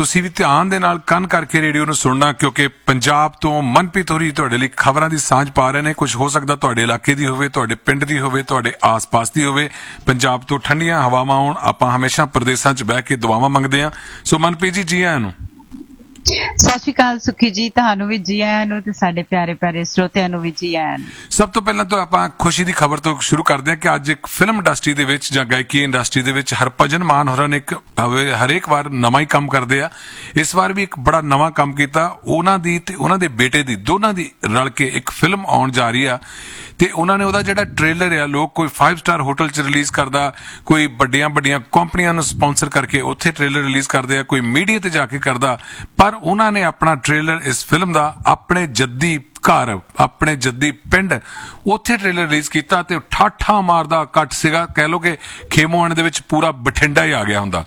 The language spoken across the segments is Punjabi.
ਤੁਸੀਂ ਵੀ ਧਿਆਨ ਦੇ ਨਾਲ ਕੰਨ ਕਰਕੇ ਰੇਡੀਓ ਨੂੰ ਸੁਣਨਾ, ਕਿਉਂਕਿ ਪੰਜਾਬ ਤੋਂ ਮਨਪ੍ਰੀਤ ਹੋਰੀ ਤੁਹਾਡੇ ਲਈ ਖਬਰਾਂ ਦੀ ਸਾਂਝ ਪਾ ਰਹੇ ਨੇ। ਕੁਝ ਹੋ ਸਕਦਾ ਤੁਹਾਡੇ ਇਲਾਕੇ ਦੀ ਹੋਵੇ, ਤੁਹਾਡੇ ਪਿੰਡ ਦੀ ਹੋਵੇ, ਤੁਹਾਡੇ ਆਸ-ਪਾਸ ਦੀ ਹੋਵੇ। ਪੰਜਾਬ ਤੋਂ ਠੰਡੀਆਂ ਹਵਾਵਾਂ ਆਉਣ, ਆਪਾਂ ਹਮੇਸ਼ਾ ਪ੍ਰਦੇਸ਼ਾਂ 'ਚ ਬਹਿ ਕੇ ਦੁਆਵਾਂ ਮੰਗਦੇ ਹਾਂ। ਸੋ ਮਨਪ੍ਰੀਤ ਜੀ, ਜੀ ਆਇਆਂ ਨੂੰ। ਸਤਿ ਸ਼੍ਰੀ ਅਕਾਲ ਸੁਖੀ ਜੀ, ਤੁਹਾਨੂੰ ਵੀ ਜੀ ਆਇਆਂ ਨੂੰ ਤੇ ਸਾਡੇ ਪਿਆਰੇ ਪਿਆਰੇ ਸਰੋਤਿਆਂ ਨੂੰ ਵੀ ਜੀ ਆਇਆਂ ਨੂੰ। ਸਭ ਤੋਂ ਪਹਿਲਾਂ ਤਾਂ ਆਪਾਂ ਖੁਸ਼ੀ ਦੀ ਖਬਰ ਤੋਂ ਸ਼ੁਰੂ ਕਰਦੇ ਹਾਂ ਕਿ ਅੱਜ ਇੱਕ ਫਿਲਮ ਇੰਡਸਟਰੀ ਦੇ ਵਿੱਚ ਜਾਂ ਗਾਇਕੀ ਇੰਡਸਟਰੀ ਦੇ ਵਿੱਚ ਹਰਭਜਨ ਮਾਨ ਹੋਰਾਂ ਨੇ ਹਰੇਕ ਵਾਰ ਨਵਾਂ ਹੀ ਕੰਮ ਕਰਦੇ ਆ। ਇਸ ਵਾਰ ਵੀ ਇੱਕ ਬੜਾ ਨਵਾਂ ਕੰਮ ਕੀਤਾ। ਉਹਨਾਂ ਦੀ ਤੇ ਉਹਨਾਂ ਦੇ ਬੇਟੇ ਦੀ, ਦੋਨਾਂ ਦੀ ਰਲ ਕੇ ਇੱਕ ਫਿਲਮ ਆਉਣ ਜਾ ਰਹੀ ਆ ਤੇ ਉਹਨਾਂ ਨੇ ਉਹਦਾ ਜਿਹੜਾ ਟ੍ਰੇਲਰ ਆ, ਲੋਕ ਕੋਈ 5 ਸਟਾਰ ਹੋਟਲ 'ਚ ਰਿਲੀਜ਼ ਕਰਦਾ, ਕੋਈ ਵੱਡੀਆਂ ਕੰਪਨੀਆਂ ਨੂੰ ਸਪਾਂਸਰ ਕਰਕੇ ਉੱਥੇ ਟ੍ਰੇਲਰ ਰਿਲੀਜ਼ ਕਰਦੇ ਆ, ਕੋਈ ਮੀਡੀਆ ਤੇ ਜਾ ਕੇ ਕਰਦਾ। ਪਰ ਉਹਨਾਂ ਨੇ ਆਪਣਾ ਟ੍ਰੇਲਰ ਇਸ ਫਿਲਮ ਦਾ ਆਪਣੇ ਜੱਦੀ ਘਰ, ਆਪਣੇ ਜੱਦੀ ਪਿੰਡ, ਉੱਥੇ ਟ੍ਰੇਲਰ ਰਿਲੀਜ਼ ਕੀਤਾ ਤੇ ਠਾਠਾ ਮਾਰਦਾ ਇਕੱਠ ਸੀਗਾ। ਕਹਿ ਲੋ ਕਿ ਖੇਮੋਆਣੇ ਦੇ ਵਿੱਚ ਪੂਰਾ ਬਠਿੰਡਾ ਹੀ ਆ ਗਿਆ ਹੁੰਦਾ।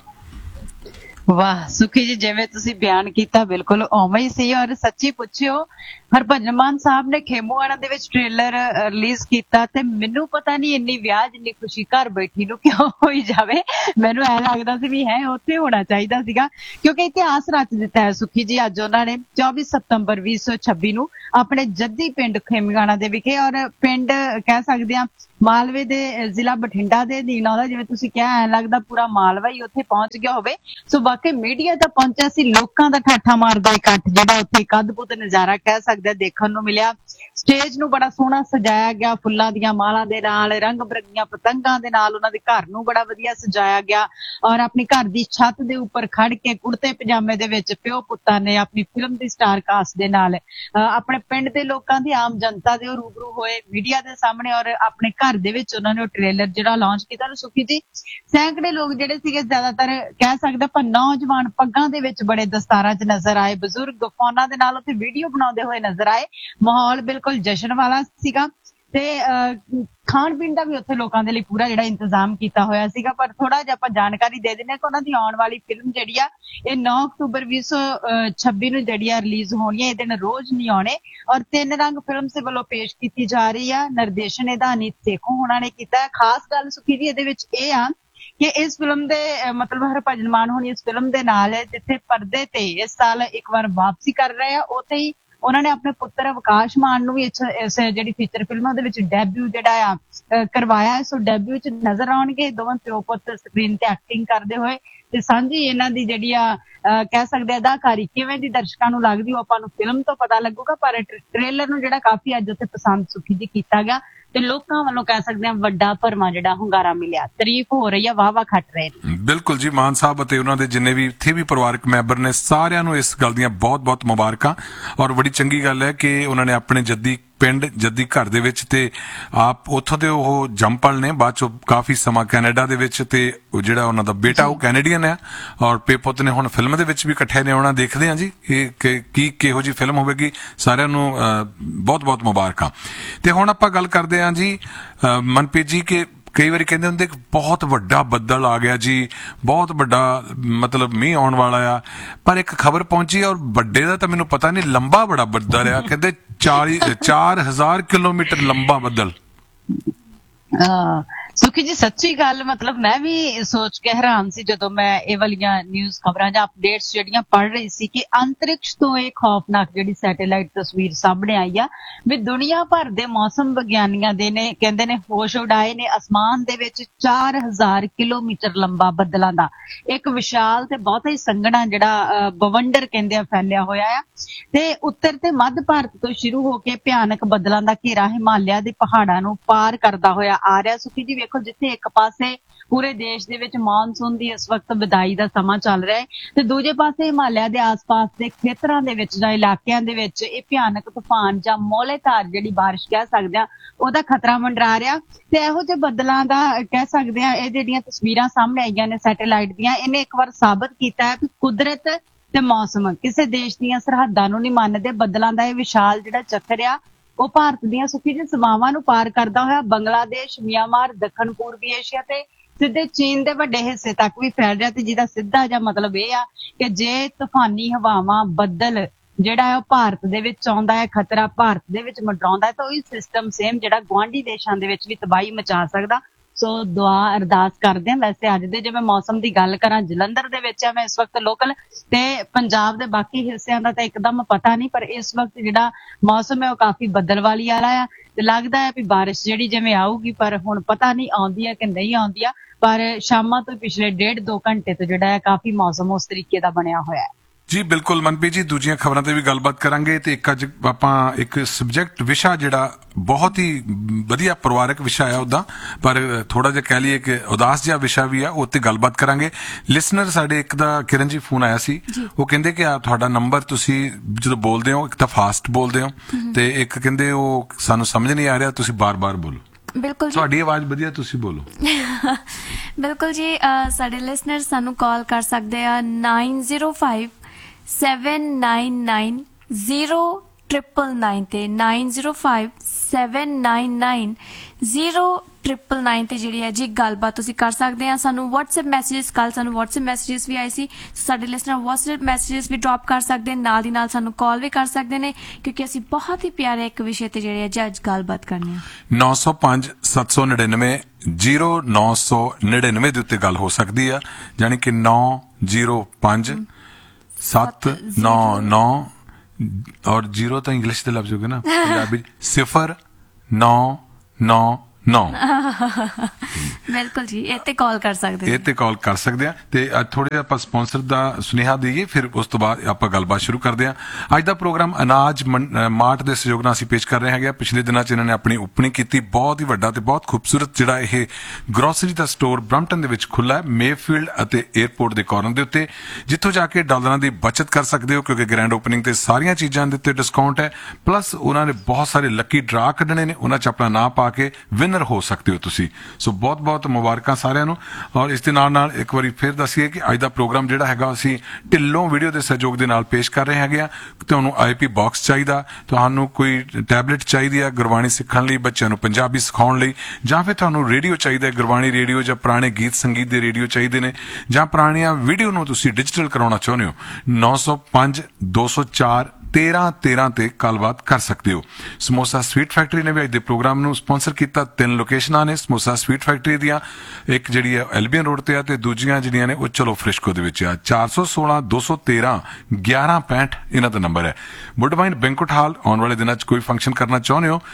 ਵਾਹ ਸੁਖੀ ਜੀ, ਜਿਵੇਂ ਤੁਸੀਂ ਬਿਆਨ ਕੀਤਾ ਬਿਲਕੁਲ ਉਵੇਂ ਹੀ ਸੀ। ਔਰ ਸੱਚੀ ਪੁੱਛਿਓ, ਹਰਭਜਨ ਮਾਨ ਸਾਹਿਬ ਨੇ ਖੇਮੋਆਣਾ ਦੇ ਵਿੱਚ ਟ੍ਰੇਲਰ ਰਿਲੀਜ਼ ਕੀਤਾ ਤੇ ਮੈਨੂੰ ਪਤਾ ਨਹੀਂ ਇੰਨੀ ਵਿਆਹ ਜਿੰਨੀ ਖੁਸ਼ੀ ਘਰ ਬੈਠੀ ਨੂੰ ਕਿਉਂ ਹੋਈ ਜਾਵੇ। ਮੈਨੂੰ ਐ ਲੱਗਦਾ ਸੀ ਵੀ ਹੈ ਉੱਥੇ ਹੋਣਾ ਚਾਹੀਦਾ ਸੀਗਾ, ਕਿਉਂਕਿ ਇਤਿਹਾਸ ਰਚ ਦਿੱਤਾ ਹੈ ਸੁਖੀ ਜੀ। ਅੱਜ ਉਹਨਾਂ ਨੇ 24 ਸਤੰਬਰ 2026 ਨੂੰ ਆਪਣੇ ਜੱਦੀ ਪਿੰਡ ਖੇਮਗਾਣਾ ਦੇ ਵਿਖੇ, ਔਰ ਪਿੰਡ ਕਹਿ ਸਕਦੇ ਹਾਂ ਮਾਲਵੇ ਦੇ ਜ਼ਿਲ੍ਹਾ ਬਠਿੰਡਾ ਦੇ ਅਧੀਨ ਆਉਂਦਾ। ਜਿਵੇਂ ਤੁਸੀਂ ਕਿਹਾ, ਐਂ ਲੱਗਦਾ ਪੂਰਾ ਮਾਲਵਾ ਹੀ ਉੱਥੇ ਪਹੁੰਚ ਗਿਆ ਹੋਵੇ। ਸੋ ਵਾਕਈ ਮੀਡੀਆ ਤਾਂ ਪਹੁੰਚਿਆ ਸੀ, ਲੋਕਾਂ ਦਾ ਠਾਠਾ ਮਾਰਦਾ ਇਕੱਠ ਜਿਹੜਾ ਉੱਥੇ ਇੱਕ ਅਦਭੁਤ ਨਜ਼ਾਰਾ ਕਹਿ ਸਕਦੇ ਦੇਖਣ ਨੂੰ ਮਿਲਿਆ। ਸਟੇਜ ਨੂੰ ਬੜਾ ਸੋਹਣਾ ਸਜਾਇਆ ਗਿਆ, ਫੁੱਲਾਂ ਦੀਆਂ ਮਾਲਾਂ ਦੇ ਨਾਲ, ਰੰਗ ਬਿਰੰਗੀਆਂ ਪਤੰਗਾਂ ਦੇ ਨਾਲ ਉਹਨਾਂ ਦੇ ਘਰ ਨੂੰ ਬੜਾ ਵਧੀਆ ਸਜਾਇਆ ਗਿਆ। ਔਰ ਆਪਣੀ ਘਰ ਦੀ ਛੱਤ ਦੇ ਉੱਪਰ ਖੜ ਕੇ ਕੁੜਤੇ ਪਜਾਮੇ ਦੇ ਵਿੱਚ ਪਿਓ ਪੁੱਤਾਂ ਨੇ ਆਪਣੀ ਫਿਲਮ ਦੀ ਸਟਾਰ ਕਾਸਟ ਦੇ ਨਾਲ ਆਪਣੇ ਪਿੰਡ ਦੇ ਲੋਕਾਂ ਦੀ, ਆਮ ਜਨਤਾ ਦੇ ਰੂਬਰੂ ਹੋਏ ਮੀਡੀਆ ਦੇ ਸਾਹਮਣੇ। ਔਰ ਆਪਣੇ ਘਰ ਦੇ ਵਿੱਚ ਉਹਨਾਂ ਨੇ ਉਹ ਟ੍ਰੇਲਰ ਜਿਹੜਾ ਲਾਂਚ ਕੀਤਾ। ਸੁਖੀ ਜੀ, ਸੈਂਕੜੇ ਲੋਕ ਜਿਹੜੇ ਸੀਗੇ, ਜ਼ਿਆਦਾਤਰ ਕਹਿ ਸਕਦੇ ਆਪਾਂ ਨੌਜਵਾਨ ਪੱਗਾਂ ਦੇ ਵਿੱਚ ਬੜੇ ਦਸਤਾਰਾਂ 'ਚ ਨਜ਼ਰ ਆਏ, ਬਜ਼ੁਰਗ ਫੋਨਾਂ ਦੇ ਨਾਲ ਉੱਥੇ ਵੀਡੀਓ ਬਣਾਉਂਦੇ ਹੋਏ ਨਜ਼ਰ ਆਏ। ਮਾਹੌਲ ਬਿਲਕੁਲ ਜਸ਼ਨ ਵਾਲਾ ਸੀਗਾ ਤੇ ਖਾਣ ਪੀਣ ਦਾ ਵੀ ਉੱਥੇ ਲੋਕਾਂ ਦੇ ਲਈ ਪੂਰਾ ਜਿਹੜਾ ਇੰਤਜ਼ਾਮ ਕੀਤਾ ਹੋਇਆ ਸੀਗਾ। ਪਰ ਥੋੜਾ ਜਿਹਾ ਆਪਾਂ ਜਾਣਕਾਰੀ ਦੇ ਦਿੰਦੇ ਹਾਂ ਕਿ ਉਹਨਾਂ ਦੀ ਆਉਣ ਵਾਲੀ ਫਿਲਮ ਜਿਹੜੀ ਆ ਇਹ 9 ਅਕਤੂਬਰ 2026 ਨੂੰ ਜਿਹੜੀ ਆ ਰਿਲੀਜ਼ ਹੋਣੀ ਹੈ। ਇਹ ਦਿਨ ਰੋਜ਼ ਨਹੀਂ ਆਉਣੇ। ਔਰ 3 ਰੰਗ ਫਿਲਮ ਸੇ ਵੱਲੋਂ ਪੇਸ਼ ਕੀਤੀ ਜਾ ਰਹੀ ਆ। ਨਿਰਦੇਸ਼ਨ ਇਹਦਾ ਅਨੀਤ ਸੇਖੋਂ ਹੋਣਾ ਨੇ ਕੀਤਾ। ਖਾਸ ਗੱਲ ਸੁਖੀ ਜੀ ਇਹਦੇ ਵਿੱਚ ਇਹ ਆ ਕਿ ਇਸ ਫਿਲਮ ਦੇ ਮਤਲਬ ਹਰਭਜਨ ਮਾਨ ਹੋਣੀ ਇਸ ਫਿਲਮ ਦੇ ਨਾਲ ਜਿੱਥੇ ਪਰਦੇ ਤੇ ਇਸ ਸਾਲ ਇੱਕ ਵਾਰ ਵਾਪਸੀ ਕਰ ਰਹੇ ਆ, ਉੱਥੇ ਹੀ ਉਹਨਾਂ ਨੇ ਆਪਣੇ ਪੁੱਤਰ ਅਵਕਾਸ਼ ਮਾਨ ਨੂੰ ਵੀ ਇਸ ਜਿਹੜੀ ਫੀਚਰ ਫਿਲਮ ਉਹਦੇ ਵਿੱਚ ਡੈਬਿਊ ਜਿਹੜਾ ਆ ਕਰਵਾਇਆ। ਸੋ ਡੈਬਿਊ 'ਚ ਨਜ਼ਰ ਆਉਣਗੇ ਦੋਵੇਂ ਪਿਓ ਪੁੱਤ ਸਕਰੀਨ ਤੇ ਐਕਟਿੰਗ ਕਰਦੇ ਹੋਏ। ਤੇ ਸਾਂਝੀ ਇਹਨਾਂ ਦੀ ਜਿਹੜੀ ਆ ਕਹਿ ਸਕਦੇ ਅਦਾਕਾਰੀ ਕਿਵੇਂ ਦੀ ਦਰਸ਼ਕਾਂ ਨੂੰ ਲੱਗਦੀ ਉਹ ਆਪਾਂ ਨੂੰ ਫਿਲਮ ਤੋਂ ਪਤਾ ਲੱਗੂਗਾ। ਪਰ ਟ੍ਰੇਲਰ ਨੂੰ ਜਿਹੜਾ ਕਾਫੀ ਅੱਜ ਉੱਥੇ ਪਸੰਦ ਸੁਖੀ ਜੀ ਕੀਤਾ ਗਿਆ ਤੇ ਲੋਕਾਂ ਵੱਲੋਂ ਕਹਿ ਸਕਦੇ ਹਾਂ ਵੱਡਾ ਭਰਵਾਂ ਜਿਹੜਾ ਹੁੰਗਾਰਾ ਮਿਲਿਆ, ਤਾਰੀਫ ਹੋ ਰਹੀ ਆ, ਵਾਹ ਖੱਟ ਰਹੇ ਨੇ। ਬਿਲਕੁਲ ਜੀ, ਮਾਨ ਸਾਹਿਬ ਅਤੇ ਉਹਨਾਂ ਦੇ ਜਿੰਨੇ ਵੀ ਇੱਥੇ ਵੀ ਪਰਿਵਾਰਕ ਮੈਂਬਰ ਨੇ, ਸਾਰਿਆਂ ਨੂੰ ਇਸ ਗੱਲ ਦੀਆਂ ਬਹੁਤ ਮੁਬਾਰਕਾਂ। ਔਰ ਬੜੀ ਚੰਗੀ ਗੱਲ ਹੈ ਕਿ ਉਹਨਾਂ ਨੇ ਆਪਣੇ ਜੱਦੀ ਪਿੰਡ, ਜੱਦੀ ਘਰ ਦੇ ਵਿੱਚ, ਤੇ ਆਪ ਉੱਥੋਂ ਦੇ ਉਹ ਜੰਮਪਲ ਨੇ, ਬਾਅਦ ਚੋਂ ਕਾਫੀ ਸਮਾਂ ਕੈਨੇਡਾ ਦੇ ਵਿੱਚ, ਤੇ ਜਿਹੜਾ ਉਹਨਾਂ ਦਾ ਬੇਟਾ ਉਹ ਕੈਨੇਡੀਅਨ ਹੈ। ਔਰ ਪੇ ਪੁੱਤ ਨੇ ਹੁਣ ਫਿਲਮ ਦੇ ਵਿੱਚ ਵੀ ਇਕੱਠੇ ਨੇ ਆਉਣਾ। ਦੇਖਦੇ ਹਾਂ ਜੀ ਇਹ ਕਿਹੋ ਜਿਹੀ ਫਿਲਮ ਹੋਵੇਗੀ। ਸਾਰਿਆਂ ਨੂੰ ਬਹੁਤ ਮੁਬਾਰਕਾਂ। ਤੇ ਹੁਣ ਆਪਾਂ ਗੱਲ ਕਰਦੇ ਹਾਂ ਜੀ ਮਨਪ੍ਰੀਤ ਜੀ, ਕਿ ਕਈ ਵਾਰੀ ਕਹਿੰਦੇ ਹੁੰਦੇ ਕਿ ਬਹੁਤ ਵੱਡਾ ਬੱਦਲ ਆ ਗਿਆ ਜੀ, ਬਹੁਤ ਵੱਡਾ ਮਤਲਬ ਮੀਂਹ ਆਉਣ ਵਾਲਾ ਆ। ਪਰ ਇੱਕ ਖਬਰ ਪਹੁੰਚੀ ਔਰ ਵੱਡੇ ਦਾ ਤਾਂ ਮੈਨੂੰ ਪਤਾ ਨਹੀਂ, ਲੰਬਾ ਬੜਾ ਬੱਦਲ ਆ। ਕਹਿੰਦੇ 4000 ਕਿਲੋਮੀਟਰ ਲੰਬਾ ਬੱਦਲ। ਸੁਖੀ ਜੀ ਸੱਚੀ ਗੱਲ, ਮਤਲਬ ਮੈਂ ਵੀ ਸੋਚ ਕੇ ਹੈਰਾਨ ਸੀ ਜਦੋਂ ਮੈਂ ਇਹ ਵਾਲੀਆਂ ਨਿਊਜ਼ ਖਬਰਾਂ ਜਾਂ ਅਪਡੇਟਸ ਜਿਹੜੀਆਂ ਪੜ੍ਹ ਰਹੀ ਸੀ ਕਿ ਅੰਤਰਿਕਸ਼ ਤੋਂ ਇਹ ਖੌਫਨਾਕ ਜਿਹੜੀ ਸੈਟੇਲਾਈਟ ਤਸਵੀਰ ਸਾਹਮਣੇ ਆਈ ਆ ਵੀ ਦੁਨੀਆ ਭਰ ਦੇ ਮੌਸਮ ਵਿਗਿਆਨੀਆਂ ਦੇ ਨੇ ਕਹਿੰਦੇ ਨੇ ਹੋਸ਼ ਉਡਾਏ ਨੇ। ਅਸਮਾਨ ਦੇ ਵਿੱਚ 4000 ਕਿਲੋਮੀਟਰ ਲੰਬਾ ਬੱਦਲਾਂ ਦਾ ਇੱਕ ਵਿਸ਼ਾਲ ਤੇ ਬਹੁਤ ਹੀ ਸੰਘਣਾ ਜਿਹੜਾ ਬਵੰਡਰ ਕਹਿੰਦੇ ਆ ਫੈਲਿਆ ਹੋਇਆ ਆ। ਤੇ ਉੱਤਰ ਤੇ ਮੱਧ ਭਾਰਤ ਤੋਂ ਸ਼ੁਰੂ ਹੋ ਕੇ ਭਿਆਨਕ ਬੱਦਲਾਂ ਦਾ ਘੇਰਾ ਹਿਮਾਲਿਆ ਦੇ ਪਹਾੜਾਂ ਨੂੰ ਪਾਰ ਕਰਦਾ ਹੋਇਆ ਆ ਰਿਹਾ। ਸੁਖੀ ਜੀ ਵੇਖੋ, ਜਿੱਥੇ ਇੱਕ ਪਾਸੇ ਪੂਰੇ ਦੇਸ਼ ਦੇ ਵਿੱਚ ਮਾਨਸੂਨ ਦੀ ਇਸ ਵਕਤ ਵਿਦਾਈ ਦਾ ਸਮਾਂ ਚੱਲ ਰਿਹਾ ਹੈ ਤੇ ਦੂਜੇ ਪਾਸੇ ਹਿਮਾਲਿਆ ਦੇ ਆਸ-ਪਾਸ ਦੇ ਖੇਤਰਾਂ ਦੇ ਵਿੱਚ ਜਾਂ ਇਲਾਕਿਆਂ ਦੇ ਵਿੱਚ ਇਹ ਭਿਆਨਕ ਤੂਫਾਨ ਜਾਂ ਮੌਲੇਧਾਰ ਜਿਹੜੀ ਬਾਰਿਸ਼ ਕਹਿ ਸਕਦੇ ਆ ਉਹਦਾ ਖਤਰਾ ਮੰਡਰਾ ਰਿਹਾ। ਤੇ ਇਹੋ ਜਿਹੇ ਬੱਦਲਾਂ ਦਾ ਕਹਿ ਸਕਦੇ ਆ ਇਹ ਜਿਹੜੀਆਂ ਤਸਵੀਰਾਂ ਸਾਹਮਣੇ ਆਈਆਂ ਨੇ ਸੈਟੇਲਾਈਟ ਦੀਆਂ, ਇਹਨੇ ਇੱਕ ਵਾਰ ਸਾਬਤ ਕੀਤਾ ਹੈ ਕਿ ਕੁਦਰਤ ਤੇ ਮੌਸਮ ਕਿਸੇ ਦੇਸ਼ ਦੀਆਂ ਸਰਹੱਦਾਂ ਨੂੰ ਨਹੀਂ ਮੰਨਦੇ। ਬੱਦਲਾਂ ਦਾ ਇਹ ਵਿਸ਼ਾਲ ਜਿਹੜਾ ਚੱਕਰ ਆ ਉਹ ਭਾਰਤ ਦੀਆਂ ਸੁਖੀ ਜੀ ਸੀਮਾਵਾਂ ਨੂੰ ਪਾਰ ਕਰਦਾ ਹੋਇਆ ਬੰਗਲਾਦੇਸ਼, ਮਿਆਂਮਾਰ, ਦੱਖਣ ਪੂਰਬੀ ਏਸ਼ੀਆ ਤੇ ਸਿੱਧੇ ਚੀਨ ਦੇ ਵੱਡੇ ਹਿੱਸੇ ਤੱਕ ਵੀ ਫੈਲ ਰਿਹਾ। ਤੇ ਜਿਹਦਾ ਸਿੱਧਾ ਜਿਹਾ ਮਤਲਬ ਇਹ ਆ ਕਿ ਜੇ ਤੂਫਾਨੀ ਹਵਾਵਾਂ, ਬੱਦਲ ਜਿਹੜਾ ਹੈ ਉਹ ਭਾਰਤ ਦੇ ਵਿੱਚ ਆਉਂਦਾ ਹੈ, ਖਤਰਾ ਭਾਰਤ ਦੇ ਵਿੱਚ ਮੰਡਰਾਉਂਦਾ ਹੈ ਤਾਂ ਉਹੀ ਸਿਸਟਮ ਸੇਮ ਜਿਹੜਾ ਗੁਆਂਢੀ ਦੇਸ਼ਾਂ ਦੇ ਵਿੱਚ ਵੀ ਤਬਾਹੀ ਮਚਾ ਸਕਦਾ। ਸੋ ਦੁਆ ਅਰਦਾਸ ਕਰਦੇ ਹਾਂ। ਵੈਸੇ ਅੱਜ ਦੇ ਜੇ ਮੈਂ ਮੌਸਮ ਦੀ ਗੱਲ ਕਰਾਂ, ਜਲੰਧਰ ਦੇ ਵਿੱਚ ਆ ਮੈਂ ਇਸ ਵਕਤ ਲੋਕਲ, ਤੇ ਪੰਜਾਬ ਦੇ ਬਾਕੀ ਹਿੱਸਿਆਂ ਦਾ ਤਾਂ ਇੱਕਦਮ ਪਤਾ ਨਹੀਂ, ਪਰ ਇਸ ਵਕਤ ਜਿਹੜਾ ਮੌਸਮ ਹੈ ਉਹ ਕਾਫੀ ਬੱਦਲਵਾਲੀ ਵਾਲਾ ਆ ਤੇ ਲੱਗਦਾ ਹੈ ਵੀ ਬਾਰਿਸ਼ ਜਿਹੜੀ ਜਿਵੇਂ ਆਊਗੀ, ਪਰ ਹੁਣ ਪਤਾ ਨਹੀਂ ਆਉਂਦੀ ਹੈ ਕਿ ਨਹੀਂ ਆਉਂਦੀ ਆ। ਪਰ ਸ਼ਾਮਾਂ ਤੋਂ ਪਿਛਲੇ 1.5-2 ਘੰਟੇ ਤੋਂ ਜਿਹੜਾ ਹੈ ਕਾਫੀ ਮੌਸਮ ਉਸ ਤਰੀਕੇ ਦਾ ਬਣਿਆ ਹੋਇਆ ਹੈ। ਜੀ ਬਿਲਕੁਲ ਮਨਪ੍ਰੀਤ ਜੀ, ਦੂਜੀਆਂ ਖਬਰਾਂ ਤੇ ਵੀ ਗੱਲਬਾਤ ਕਰਾਂਗੇ ਤੇ ਇੱਕ ਅੱਜ ਆਪਾਂ ਇੱਕ ਸਬਜੈਕਟ ਵਿਸ਼ਾ ਜਿਹੜਾ ਬਹੁਤ ਹੀ ਵਧੀਆ ਪਰਿਵਾਰਕ ਵਿਸ਼ਾ ਆ ਉਹਦਾ, ਪਰ ਥੋੜਾ ਜਿਹਾ ਕਹਿ ਲਈਏ ਕਿ ਉਦਾਸ ਜਿਹਾ ਵਿਸ਼ਾ ਵੀ ਆ, ਉਹ ਤੇ ਗੱਲਬਾਤ ਕਰਾਂਗੇ। ਲਿਸਨਰ ਸਾਡੇ ਇੱਕ ਦਾ ਕਿਰਨ ਜੀ ਫੋਨ ਆਇਆ ਸੀ, ਉਹ ਕਹਿੰਦੇ ਕਿ ਆ ਤੁਹਾਡਾ ਨੰਬਰ ਤੁਸੀਂ ਜਦੋਂ ਬੋਲਦੇ ਹੋ ਇੱਕ ਤਾਂ ਫਾਸਟ ਬੋਲਦੇ ਹੋ ਤੇ ਇੱਕ ਕਹਿੰਦੇ ਉਹ ਸਾਨੂੰ ਸਮਝ ਨਹੀਂ ਆ ਰਿਹਾ, ਤੁਸੀਂ ਬਾਰ-ਬਾਰ ਬੋਲੋ। ਬਿਲਕੁਲ ਜੀ, ਤੁਹਾਡੀ ਆਵਾਜ਼ ਵਧੀਆ, ਤੁਸੀਂ ਬੋਲੋ। ਬਿਲਕੁਲ ਜੀ, ਸਾਡੇ ਲਿਸਨਰ ਸਾਨੂੰ ਕਾਲ ਕਰ ਸਕਦੇ ਆ 9057990999 ਤੇ 9057990999 ਤੇ ਜਿਹੜੀ ਹੈ ਜੀ ਗੱਲਬਾਤ ਤੁਸੀਂ ਕਰ ਸਕਦੇ ਆ। ਸਾਨੂੰ WhatsApp ਮੈਸੇजेस, ਕੱਲ ਸਾਨੂੰ WhatsApp ਮੈਸੇजेस ਵੀ ਆਏ ਸੀ, ਸਾਡੇ ਲਿਸਨਰ WhatsApp ਮੈਸੇजेस ਵੀ ਡ੍ਰੌਪ ਕਰ ਸਕਦੇ ਨੇ, ਨਾਲ ਦੀ ਨਾਲ ਸਾਨੂੰ ਕਾਲ ਵੀ ਕਰ ਸਕਦੇ ਨੇ, ਕਿਉਂਕਿ ਅਸੀਂ ਬਹੁਤ ਹੀ ਪਿਆਰੇ ਇੱਕ ਵਿਸ਼ੇ ਤੇ ਜਿਹੜੇ ਅੱਜ ਗੱਲਬਾਤ ਕਰਨੀ ਹੈ। 905-799-0999 ਦੇ ਉੱਤੇ ਗੱਲ ਹੋ ਸਕਦੀ ਆ, ਜਾਨੀ ਕਿ 905-799 और 0 तो इंग्लिश के लफ्ज हो गए ना, पंजाबी 0999। ਬਿਲਕੁਲ ਜੀ, ਇਹ ਤੇ ਕਾਲ ਕਰ ਸਕਦੇ ਇਹ ਤੇ ਕਾਲ ਕਰ ਸਕਦੇ ਆ। ਤੇ ਅੱਜ ਥੋੜੇ ਜਿਹਾ ਆਪਾਂ ਸਪਾਂਸਰ ਦਾ ਸੁਨੇਹਾ ਦੇਈਏ, ਫਿਰ ਉਸ ਤੋਂ ਬਾਅਦ ਆਪਾਂ ਗੱਲਬਾਤ ਸ਼ੁਰੂ ਕਰਦੇ ਆ। ਅੱਜ ਦਾ ਪ੍ਰੋਗਰਾਮ ਅਨਾਜ ਮਾਰਟ ਦੇ ਸਹਿਯੋਗ ਨਾਲ ਅਸੀਂ ਪੇਸ਼ ਕਰ ਰਹੇ ਹੈਗੇ। ਪਿਛਲੇ ਦਿਨਾਂ 'ਚ ਇਹਨਾਂ ਨੇ ਆਪਣੀ ਓਪਨਿੰਗ ਕੀਤੀ, ਬਹੁਤ ਹੀ ਵੱਡਾ ਤੇ ਬਹੁਤ ਖੂਬਸੂਰਤ ਜਿਹੜਾ ਇਹ ਗਰੋਸਰੀ ਦਾ ਸਟੋਰ ਬ੍ਰੈਂਪਟਨ ਦੇ ਵਿੱਚ ਖੁੱਲਾ ਹੈ, ਮੇਫੀਲਡ ਅਤੇ 에ਅਰਪੋਰਟ ਦੇ ਕਾਰਨਰ ਦੇ ਉੱਤੇ, ਜਿੱਥੋਂ ਜਾ ਕੇ ਡਾਲਰਾਂ ਦੀ ਬਚਤ ਕਰ ਸਕਦੇ ਹੋ, ਕਿਉਂਕਿ ਗ੍ਰੈਂਡ ਓਪਨਿੰਗ ਤੇ ਸਾਰੀਆਂ ਚੀਜ਼ਾਂ ਦੇ ਉੱਤੇ ਡਿਸਕਾਊਂਟ ਹੈ। ਪਲੱਸ ਉਹਨਾਂ ਨੇ ਬਹੁਤ ਸਾਰੇ ਲੱਕੀ ਡਰਾ ਕੱਢਣੇ ਨੇ, ਉਹਨਾਂ 'ਚ ਆਪਣਾ ਨਾਂ ਪਾ ਕੇ ਵਿਨਰ ਹੋ ਸਕਦੇ ਹੋ ਤੁਸੀਂ। ਸੋ ਬਹੁਤ ਬਹੁਤ ਮੁਬਾਰਕਾਂ ਸਾਰਿਆਂ ਨੂੰ। ਔਰ ਇਸ ਦੇ ਨਾਲ ਇੱਕ ਵਾਰੀ ਫਿਰ ਦੱਸੀਏ ਕਿ ਅੱਜ ਦਾ ਪ੍ਰੋਗਰਾਮ ਜਿਹੜਾ ਹੈਗਾ ਅਸੀਂ ਢਿੱਲੋਂ ਵੀਡੀਓ ਦੇ ਸਹਿਯੋਗ ਦੇ ਨਾਲ ਪੇਸ਼ ਕਰ ਰਹੇ ਹੈਗੇ ਆ। ਤੁਹਾਨੂੰ IP ਬਾਕਸ ਚਾਹੀਦਾ, ਤੁਹਾਨੂੰ ਕੋਈ ਟੈਬਲੇਟ ਚਾਹੀਦੀ ਆ ਗੁਰਬਾਣੀ ਸਿੱਖਣ ਲਈ, ਬੱਚਿਆਂ ਨੂੰ ਪੰਜਾਬੀ ਸਿਖਾਉਣ ਲਈ, ਜਾਂ ਫਿਰ ਤੁਹਾਨੂੰ ਰੇਡੀਓ ਚਾਹੀਦਾ, ਗੁਰਬਾਣੀ ਰੇਡੀਓ, ਜਾਂ ਪੁਰਾਣੇ ਗੀਤ ਸੰਗੀਤ ਦੇ ਰੇਡੀਓ ਚਾਹੀਦੇ ਨੇ, ਜਾਂ ਪੁਰਾਣੀਆਂ ਵੀਡੀਓ ਨੂੰ ਤੁਸੀਂ ਡਿਜੀਟਲ ਕਰਾਉਣਾ ਚਾਹੁੰਦੇ ਹੋ, 905-204-1313 ਤੇ ਗੱਲਬਾਤ ਕਰ ਸਕਦੇ ਹੋ। ਸਮੋਸਾ ਸਵੀਟ ਫੈਕਟਰੀ ਨੇ ਵੀ ਅੱਜ ਦੇ ਪ੍ਰੋਗਰਾਮ ਨੂੰ ਸਪਾਂਸਰ ਕੀਤਾ। 3 ਲੋਕੇਸ਼ਨਾਂ ਨੇ ਸਮੋਸਾ ਸਵੀਟ ਫੈਕਟਰੀ ਦੀਆਂ, ਇੱਕ ਜਿਹੜੀ ਹੈ ਐਲਬੀਅਨ ਰੋਡ ਤੇ ਆ ਤੇ ਦੂਜੀਆਂ ਜਿਹੜੀਆਂ ਨੇ ਉਹ ਚਲੋ ਫ੍ਰਿਸ਼ਕੋ ਦੇ ਵਿੱਚ ਆ। 416-213-1165 ਇਹਨਾਂ ਦਾ ਨੰਬਰ ਹੈ। ਵੁੱਡਵਾਈਨ ਬੈਂਕੁਟ ਹਾਲ ਆਉਣ ਵਾਲੇ ਦਿਨਾਂ 'ਚ ਕੋਈ ਫੰਕਸ਼ਨ ਕਰਨਾ ਚਾਹੁੰਦੇ ਹੋ,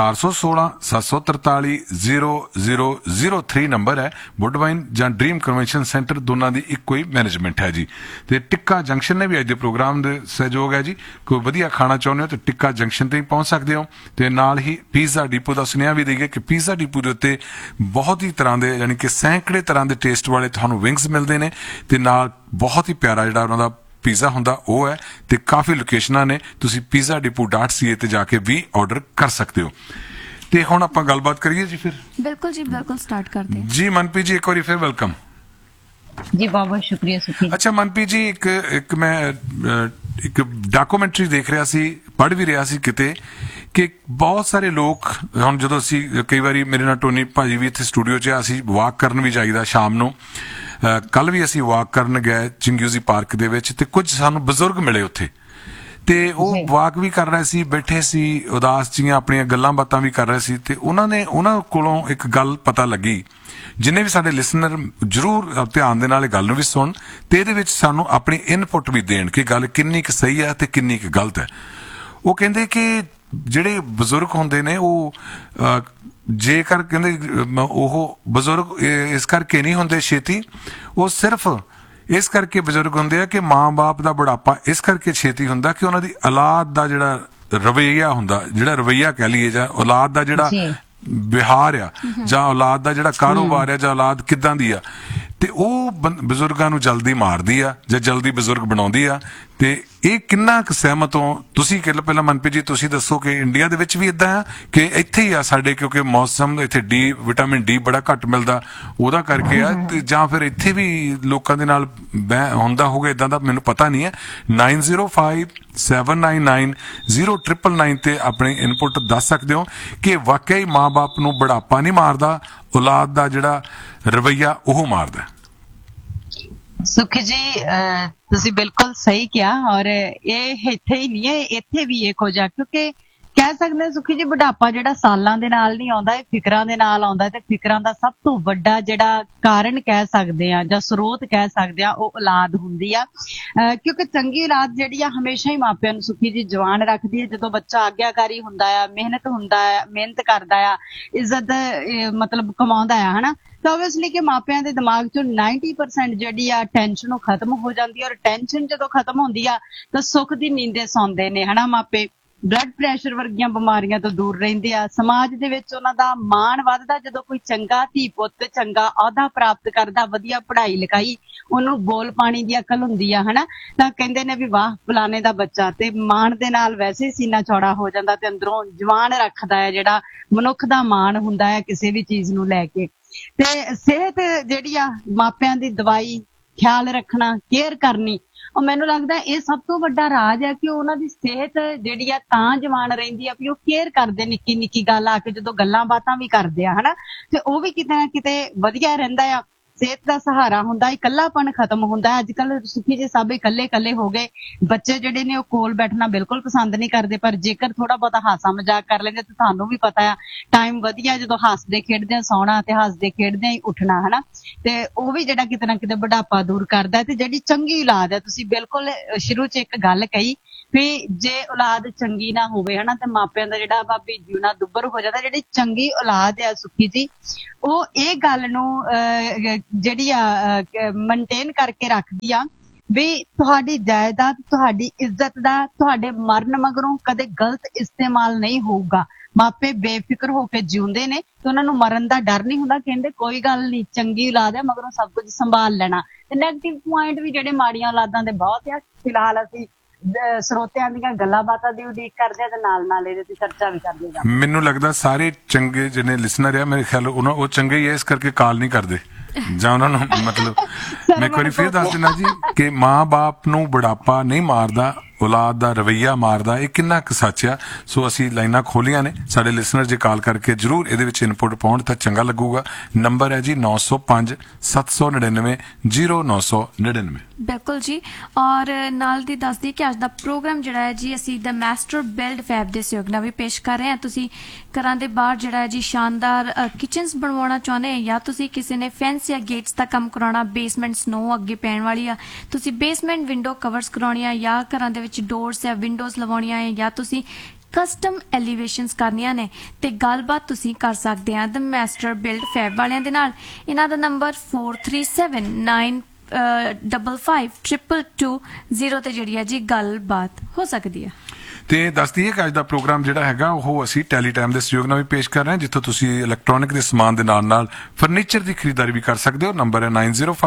416-743-0003 ਨੰਬਰ ਹੈ। ਵੁੱਡਵਾਈਨ ਜਾਂ ਡ੍ਰੀਮ ਕਨਵੈਨਸ਼ਨ ਸੈਂਟਰ ਦੋਨਾਂ ਦੀ ਇੱਕੋ ਹੀ ਮੈਨੇਜਮੈਂਟ ਹੈ ਜੀ। ਤੇ ਟਿੱਕਾ ਜੰਕਸ਼ਨ ਨੇ ਵੀ ਅੱਜ ਦੇ ਪ੍ਰੋਗਰਾਮ ਦੇ ਸਹਿਯੋਗ ਹੈ ਜੀ। ਕੋਈ ਵਧੀਆ ਖਾਣਾ ਚਾਹੁੰਦੇ ਹੋ ਤਾਂ ਟਿੱਕਾ ਜੰਕਸ਼ਨ ਤੇ ਹੀ ਪਹੁੰਚ ਸਕਦੇ ਹੋ। ਤੇ ਨਾਲ ਹੀ ਪੀਜ਼ਾ ਡੀਪੋ ਦਾ ਸੁਨੇਹਾ ਵੀ ਦੇਈਏ ਕਿ ਪੀਜ਼ਾ ਡੀਪੋ ਦੇ ਉੱਤੇ ਬਹੁਤ ਹੀ ਤਰ੍ਹਾਂ ਦੇ, ਯਾਨੀ ਕਿ ਸੈਂਕੜੇ ਤਰ੍ਹਾਂ ਦੇ ਟੇਸਟ ਵਾਲੇ ਤੁਹਾਨੂੰ ਵਿੰਗਸ ਮਿਲਦੇ ਨੇ, ਤੇ ਨਾਲ ਬਹੁਤ ਹੀ ਪਿਆਰਾ ਜਿਹੜਾ ਉਹਨਾਂ ਦਾ ਪੀਜ਼ਾ ਹੁੰਦਾ ਉਹ ਹੈ। ਤੇ ਕਾਫੀ ਲੋਕੇਸ਼ਨਾਂ ਨੇ, ਤੁਸੀਂ pizzadepot.ca ਤੇ ਜਾ ਕੇ ਵੀ ਆਰਡਰ ਕਰ ਸਕਦੇ ਹੋ। ਤੇ ਹੁਣ ਆਪਾਂ ਗੱਲਬਾਤ ਕਰੀਏ ਜੀ ਫਿਰ। ਬਿਲਕੁਲ ਜੀ, ਬਿਲਕੁਲ ਸਟਾਰਟ ਕਰਦੇ ਹਾਂ ਜੀ। ਮਨਪ੍ਰੀਤ ਜੀ ਇੱਕ ਵਾਰੀ ਫਿਰ ਵੈਲਕਮ ਜੀ। ਬਹੁਤ ਬਹੁਤ ਸ਼ੁਕਰੀਆ ਸੁਖੀ। ਅੱਛਾ ਮਨਪ੍ਰੀਤ ਜੀ, ਇੱਕ ਮੈਂ ਇੱਕ ਡਾਕੂਮੈਂਟਰੀ ਦੇਖ ਰਿਹਾ ਸੀ, ਪੜ੍ਹ ਵੀ ਰਿਹਾ ਸੀ ਕਿਤੇ, ਕਿ ਬਹੁਤ ਸਾਰੇ ਲੋਕ, ਹੁਣ ਜਦੋਂ ਅਸੀਂ ਕਈ ਵਾਰੀ ਮੇਰੇ ਨਾਲ ਟੋਨੀ ਭਾਜੀ ਵੀ ਇੱਥੇ ਸਟੂਡੀਓ 'ਚ, ਅਸੀਂ ਵਾਕ ਕਰਨ ਵੀ ਜਾਈਦਾ ਸ਼ਾਮ ਨੂੰ। ਕੱਲ ਵੀ ਅਸੀਂ ਵਾਕ ਕਰਨ ਗਏ ਚਿੰਗਿਊਜ਼ੀ ਪਾਰਕ ਦੇ ਵਿੱਚ, ਤੇ ਕੁਝ ਸਾਨੂੰ ਬਜ਼ੁਰਗ ਮਿਲੇ ਉੱਥੇ, ਤੇ ਉਹ ਵਾਕ ਵੀ ਕਰ ਰਹੇ ਸੀ, ਬੈਠੇ ਸੀ ਉਦਾਸ ਜੀਆਂ, ਆਪਣੀਆਂ ਗੱਲਾਂ ਬਾਤਾਂ ਵੀ ਕਰ ਰਹੇ ਸੀ। ਤੇ ਉਹਨਾਂ ਕੋਲੋਂ ਇੱਕ ਗੱਲ ਪਤਾ ਲੱਗੀ, ਜਿੰਨੇ ਵੀ ਸਾਡੇ ਲਿਸਨਰ ਜ਼ਰੂਰ ਧਿਆਨ ਦੇ ਨਾਲ ਇਹ ਗੱਲ ਨੂੰ ਵੀ ਸੁਣ, ਤੇ ਇਹਦੇ ਵਿੱਚ ਸਾਨੂੰ ਆਪਣੀ ਇਨਪੁਟ ਵੀ ਦੇਣ ਕਿ ਗੱਲ ਕਿੰਨੀ ਕੁ ਸਹੀ ਹੈ ਤੇ ਕਿੰਨੀ ਕੁ ਗਲਤ ਹੈ। ਉਹ ਕਹਿੰਦੇ ਕਿ ਜਿਹੜੇ ਬਜ਼ੁਰਗ ਹੁੰਦੇ ਨੇ ਉਹ ਜੇਕਰ ਕਹਿੰਦੇ ਉਹ ਬਜ਼ੁਰਗ ਇਸ ਕਰਕੇ ਨਹੀਂ ਹੁੰਦੇ ਛੇਤੀ, ਉਹ ਸਿਰਫ ਇਸ ਕਰਕੇ ਬਜ਼ੁਰਗ ਹੁੰਦੇ ਆ ਕਿ ਮਾਂ-ਬਾਪ ਦਾ ਬੁਢਾਪਾ ਇਸ ਕਰਕੇ ਛੇਤੀ ਹੁੰਦਾ ਕਿ ਉਹਨਾਂ ਦੀ ਔਲਾਦ ਦਾ ਜਿਹੜਾ ਰਵੱਈਆ ਹੁੰਦਾ, ਜਿਹੜਾ ਰਵੱਈਆ ਕਹਿ ਲਈਏ, ਜਾਂ ਔਲਾਦ ਦਾ ਜਿਹੜਾ ਵਿਹਾਰ ਆ, ਜਾਂ ਔਲਾਦ ਦਾ ਜਿਹੜਾ ਕਾਰੋਬਾਰ ਆ, ਜਾਂ ਔਲਾਦ ਕਿੱਦਾਂ ਦੀ ਆ, ਤੇ ਉਹ ਬਜ਼ੁਰਗਾਂ ਨੂੰ ਜਲਦੀ ਮਾਰਦੀ ਆ ਜਾਂ ਜਲਦੀ ਬਜ਼ੁਰਗ ਬਣਾਉਂਦੀ ਆ। ਤੇ ਇਹ ਕਿੰਨਾ ਕੁ ਸਹਿਮਤ ਹੋ ਤੁਸੀਂ? ਪਹਿਲਾਂ ਮਨਪ੍ਰੀਤ ਜੀ ਤੁਸੀਂ ਦੱਸੋ ਕਿ ਇੰਡੀਆ ਦੇ ਵਿੱਚ ਵੀ ਇਦਾਂ ਆ ਕਿ ਇੱਥੇ ਹੀ ਆ ਸਾਡੇ, ਕਿਉਂਕਿ ਮੌਸਮ ਇੱਥੇ ਵਿਟਾਮਿਨ ਡੀ ਬੜਾ ਘੱਟ ਮਿਲਦਾ, ਉਹਦਾ ਕਰਕੇ ਆ, ਜਾਂ ਫਿਰ ਇੱਥੇ ਵੀ ਲੋਕਾਂ ਦੇ ਨਾਲ ਹੁੰਦਾ ਹੋਊਗਾ ਇਦਾਂ ਦਾ, ਮੈਨੂੰ ਪਤਾ ਨਹੀਂ ਹੈ। 9057990999 ਤੇ ਆਪਣੀ ਇਨਪੁਟ ਦੱਸ ਸਕਦੇ ਹੋ ਕਿ ਵਾਕਿਆ ਹੀ ਮਾਂ-ਬਾਪ ਨੂੰ ਬੁਢਾਪਾ ਨਹੀਂ ਮਾਰਦਾ, ਔਲਾਦ ਦਾ ਜਿਹੜਾ ਰਵੱਈਆ ਉਹ ਮਾਰਦਾ। ਸੁਖ ਜੀ ਤੁਸੀਂ ਬਿਲਕੁਲ ਸਹੀ ਕਿਹਾ, ਔਰ ਇਹ ਇੱਥੇ ਹੀ ਨਹੀਂ ਹੈ, ਇੱਥੇ ਵੀ ਇਹੋ ਜਿਹਾ, ਕਿਉਂਕਿ ਕਹਿ ਸਕਦੇ ਹਾਂ ਸੁਖੀ ਜੀ, ਬੁਢਾਪਾ ਜਿਹੜਾ ਸਾਲਾਂ ਦੇ ਨਾਲ ਨਹੀਂ ਆਉਂਦਾ, ਇਹ ਫਿਕਰਾਂ ਦੇ ਨਾਲ ਆਉਂਦਾ, ਤੇ ਫਿਕਰਾਂ ਦਾ ਸਭ ਤੋਂ ਵੱਡਾ ਜਿਹੜਾ ਕਾਰਨ ਕਹਿ ਸਕਦੇ ਆ ਜਾਂ ਸਰੋਤ ਕਹਿ ਸਕਦੇ ਆ, ਉਹ ਔਲਾਦ ਹੁੰਦੀ ਆ। ਕਿਉਂਕਿ ਚੰਗੀ ਔਲਾਦ ਜਿਹੜੀ ਆ ਹਮੇਸ਼ਾ ਹੀ ਮਾਪਿਆਂ ਨੂੰ ਸੁਖੀ ਜੀ ਜਵਾਨ ਰੱਖਦੀ ਹੈ। ਜਦੋਂ ਬੱਚਾ ਆਗਿਆਕਾਰੀ ਹੁੰਦਾ ਆ, ਮਿਹਨਤ ਕਰਦਾ ਆ, ਇੱਜ਼ਤ ਮਤਲਬ ਕਮਾਉਂਦਾ ਆ, ਹਨਾ, ਤਾਂ ਓਬਵੀਅਸਲੀ ਕਿ ਮਾਪਿਆਂ ਦੇ ਦਿਮਾਗ ਚੋਂ 90% ਜਿਹੜੀ ਆ ਟੈਨਸ਼ਨ ਉਹ ਖਤਮ ਹੋ ਜਾਂਦੀ ਹੈ। ਔਰ ਟੈਨਸ਼ਨ ਜਦੋਂ ਖਤਮ ਹੁੰਦੀ ਆ ਤਾਂ ਸੁੱਖ ਦੀ ਨੀਂਦੇ ਸੌਂਦੇ ਨੇ, ਹਨਾ ਮਾਪੇ। ਬਲੱਡ ਪ੍ਰੈਸ਼ਰ ਵਰਗੀਆਂ ਬਿਮਾਰੀਆਂ ਤੋਂ ਦੂਰ ਰਹਿੰਦੇ ਆ। ਸਮਾਜ ਦੇ ਵਿੱਚ ਉਹਨਾਂ ਦਾ ਮਾਣ ਵੱਧਦਾ ਜਦੋਂ ਕੋਈ ਚੰਗਾ ਧੀ ਪੁੱਤ ਚੰਗਾ ਅਹੁਦਾ ਪ੍ਰਾਪਤ ਕਰਦਾ, ਵਧੀਆ ਪੜ੍ਹਾਈ ਲਿਖਾਈ, ਉਹਨੂੰ ਬੋਲ ਪਾਣੀ ਦੀ ਅਕਲ ਹੁੰਦੀ ਆ, ਹਨਾ, ਤਾਂ ਕਹਿੰਦੇ ਨੇ ਵੀ ਵਾਹ ਫਲਾਣੇ ਦਾ ਬੱਚਾ, ਤੇ ਮਾਣ ਦੇ ਨਾਲ ਵੈਸੇ ਸੀਨਾ ਚੌੜਾ ਹੋ ਜਾਂਦਾ ਤੇ ਅੰਦਰੋਂ ਜਵਾਨ ਰੱਖਦਾ ਹੈ। ਜਿਹੜਾ ਮਨੁੱਖ ਦਾ ਮਾਣ ਹੁੰਦਾ ਹੈ ਕਿਸੇ ਵੀ ਚੀਜ਼ ਨੂੰ ਲੈ ਕੇ। ਤੇ ਸਿਹਤ ਜਿਹੜੀ ਆ, ਮਾਪਿਆਂ ਦੀ ਦਵਾਈ, ਖਿਆਲ ਰੱਖਣਾ, ਕੇਅਰ ਕਰਨੀ, ਉਹ ਮੈਨੂੰ ਲੱਗਦਾ ਇਹ ਸਭ ਤੋਂ ਵੱਡਾ ਰਾਜ ਹੈ ਕਿ ਉਹਨਾਂ ਦੀ ਸਿਹਤ ਜਿਹੜੀ ਆ ਤਾਂ ਜਵਾਨ ਰਹਿੰਦੀ ਆ ਵੀ ਉਹ ਕੇਅਰ ਕਰਦੇ, ਨਿੱਕੀ ਨਿੱਕੀ ਗੱਲ ਆ ਕੇ ਜਦੋਂ ਗੱਲਾਂ ਬਾਤਾਂ ਵੀ ਕਰਦੇ ਆ, ਹਨਾ, ਤੇ ਉਹ ਵੀ ਕਿਤੇ ਨਾ ਕਿਤੇ ਵਧੀਆ ਰਹਿੰਦਾ ਆ। ਸਿਹਤ ਦਾ ਸਹਾਰਾ ਹੁੰਦਾ, ਇਕੱਲਾਪਣ ਖਤਮ ਹੁੰਦਾ। ਅੱਜ ਕੱਲ ਸੁਖੀ ਜੀ ਸਭ ਇਕੱਲੇ ਹੋ ਗਏ। ਬੱਚੇ ਜਿਹੜੇ ਨੇ ਉਹ ਕੋਲ ਬੈਠਣਾ ਬਿਲਕੁਲ ਪਸੰਦ ਨਹੀਂ ਕਰਦੇ, ਪਰ ਜੇਕਰ ਥੋੜਾ ਬਹੁਤਾ ਹਾਸਾ ਮਜ਼ਾਕ ਕਰ ਲੈਂਦੇ ਤਾਂ ਤੁਹਾਨੂੰ ਵੀ ਪਤਾ ਆ ਟਾਈਮ ਵਧੀਆ ਜਦੋਂ ਹੱਸਦੇ ਖੇਡਦੇ ਸੌਣਾ ਤੇ ਹੱਸਦੇ ਖੇਡਦੇ ਹੀ ਉੱਠਣਾ, ਹਨਾ, ਤੇ ਉਹ ਵੀ ਜਿਹੜਾ ਕਿਤੇ ਨਾ ਕਿਤੇ ਬੁਢਾਪਾ ਦੂਰ ਕਰਦਾ। ਤੇ ਜਿਹੜੀ ਚੰਗੀ ਔਲਾਦ ਹੈ, ਤੁਸੀਂ ਬਿਲਕੁਲ ਸ਼ੁਰੂ 'ਚ ਇੱਕ ਗੱਲ ਕਹੀ ਵੀ ਜੇ ਔਲਾਦ ਚੰਗੀ ਨਾ ਹੋਵੇ, ਹਨਾ, ਤੇ ਮਾਪਿਆਂ ਦਾ ਜਿਹੜਾ ਭਾਬੀ ਜਿਉਣਾ ਦੁੱਬਰ ਹੋ ਜਾਂਦਾ। ਜਿਹੜੀ ਚੰਗੀ ਔਲਾਦ ਹੈ ਸੁਖੀ ਜੀ, ਉਹ ਇਹ ਗੱਲ ਨੂੰ ਜਿਹੜੀ ਆ ਮੇਨਟੇਨ ਕਰਕੇ ਰੱਖਦੀ ਆ ਵੀ ਤੁਹਾਡੀ ਜਾਇਦਾਦ, ਤੁਹਾਡੀ ਇੱਜ਼ਤ ਦਾ ਤੁਹਾਡੇ ਮਰਨ ਮਗਰੋਂ ਕਦੇ ਗਲਤ ਇਸਤੇਮਾਲ ਨਹੀਂ ਹੋਊਗਾ। ਮਾਪੇ ਬੇਫਿਕਰ ਹੋ ਕੇ ਜਿਉਂਦੇ ਨੇ ਤੇ ਉਹਨਾਂ ਨੂੰ ਮਰਨ ਦਾ ਡਰ ਨਹੀਂ ਹੁੰਦਾ। ਕਹਿੰਦੇ ਕੋਈ ਗੱਲ ਨਹੀਂ, ਚੰਗੀ ਔਲਾਦ ਹੈ, ਮਗਰੋਂ ਸਭ ਕੁਝ ਸੰਭਾਲ ਲੈਣਾ। ਤੇ ਨੈਗੇਟਿਵ ਪੁਆਇੰਟ ਵੀ ਜਿਹੜੇ ਮਾੜੀਆਂ ਔਲਾਦਾਂ ਦੇ ਬਹੁਤ ਆ। ਫਿਲਹਾਲ ਅਸੀਂ ਸਰੋਤਿਆਂ ਦੀਆਂ ਗੱਲਾਂ ਬਾਤਾਂ ਦੀ ਉਡੀਕ ਕਰਦੇ ਆ ਤੇ ਨਾਲ ਇਹਦੇ ਤੇ ਚਰਚਾ ਵੀ ਕਰਦੇ ਜਾਂਦੇ। ਮੈਨੂੰ ਲੱਗਦਾ ਸਾਰੇ ਚੰਗੇ ਜਿਹਨੇ ਲਿਸਨਰ ਆ, ਮੇਰੇ ਖਿਆਲ ਉਹ ਚੰਗੇ ਹੀ ਆ, ਇਸ ਕਰਕੇ ਕਾਲ ਨਹੀਂ ਕਰਦੇ ਜਾਂ ਉਹਨਾਂ ਨੂੰ ਮਤਲਬ ਮੈਂ ਇੱਕ ਵਾਰੀ ਫਿਰ ਦੱਸ ਦਿੰਦਾ ਜੀ ਕਿ ਮਾਂ-ਬਾਪ ਨੂੰ ਬੁਢਾਪਾ ਨਹੀਂ ਮਾਰਦਾ, ਔਲਾਦ ਦਾ ਰਵੱਈਆ ਮਾਰਦਾ। ਇਹ ਕਿੰਨਾ ਕੁ ਸੱਚ ਆ। ਸੋ ਅਸੀਂ ਲਾਈਨਾਂ ਖੋਲੀਆਂ ਨੇ, ਸਾਡੇ ਲਿਸਨਰ ਜੇ ਕਾਲ ਕਰਕੇ ਜਰੂਰ ਇਹਦੇ ਵਿੱਚ ਇਨਪੁਟ ਪਾਉਣ ਤਾਂ ਚੰਗਾ ਲੱਗੂਗਾ। ਨੰਬਰ ਹੈ ਜੀ 905 799 0999। ਬਿਲਕੁਲ ਜੀ। ਔਰ ਨਾਲ ਦੀ ਦੱਸਦੀ ਕਿ ਅੱਜ ਦਾ ਪ੍ਰੋਗਰਾਮ ਜਿਹੜਾ ਹੈ ਜੀ ਅਸੀਂ ਦ ਮਾਸਟਰ ਬਿਲਡ ਫੈਬ ਦੇ ਸਹਿਯੋਗ ਨਾਲ ਵੀ ਪੇਸ਼ ਕਰ ਰਹੇ ਹਾਂ। ਤੁਸੀਂ ਘਰਾਂ ਦੇ ਬਾਹਰ ਜਿਹੜਾ ਹੈ ਜੀ ਸ਼ਾਨਦਾਰ ਕਿਚਨਸ ਬਣਵਾਉਣਾ ਚਾਹੁੰਦੇ ਆ, ਜਾਂ ਤੁਸੀਂ ਕਿਸੇ ਨੇ ਫੈਂਸ ਜਾਂ ਗੇਟਸ ਦਾ ਕੰਮ ਕਰਾਉਣਾ, ਬੇਸਮੈਂਟ ਸਨੋ ਅੱਗੇ ਪੈਣ ਵਾਲੀ ਆ, ਤੁਸੀਂ ਬੇਸਮੈਂਟ ਵਿੰਡੋ ਕਵਰਸ ਕਰਾਉਣੀਆਂ, ਜਾਂ ਘਰਾਂ ਦੇ ਵਿੱਚ ਡੋਰਸ ਜਾਂ ਵਿੰਡੋਜ਼ ਲਵਾਉਣੀਆਂ ਹੈ, ਜਾਂ ਤੁਸੀਂ ਕਸਟਮ ਐਲੀਵੇਸ਼ਨਸ ਕਰਨੀਆਂ ਨੇ, ਤੇ ਗੱਲਬਾਤ ਤੁਸੀਂ ਕਰ ਸਕਦੇ ਆ ਦ ਮਾਸਟਰ ਬਿਲਡ ਫੈਬ ਵਾਲਿਆਂ ਦੇ ਨਾਲ। ਇਹਨਾਂ ਦਾ ਨੰਬਰ 4379 552220 ਤੇ ਜਿਹੜੀ ਹੈ ਜੀ ਗੱਲਬਾਤ ਹੋ ਸਕਦੀ ਹੈ। ਤੇ ਦੱਸਦੀ ਹੈ ਕਿ ਅੱਜ ਦਾ ਪ੍ਰੋਗਰਾਮ ਜਿਹੜਾ ਹੈਗਾ ਉਹ ਅਸੀਂ ਟੈਲੀਟਾਈਮ ਦੇ ਸਹਿਯੋਗ ਨਾਲ ਵੀ ਪੇਸ਼ ਕਰ ਰਹੇ ਹਾਂ, ਜਿੱਥੋਂ ਤੁਸੀਂ ਇਲੈਕਟ੍ਰੋਨਿਕ ਦੇ ਸਮਾਨ ਦੇ ਨਾਲ ਫਰਨੀਚਰ ਦੀ ਖਰੀਦਦਾਰੀ ਵੀ ਕਰ ਸਕਦੇ ਹੋ। ਨੰਬਰ ਹੈ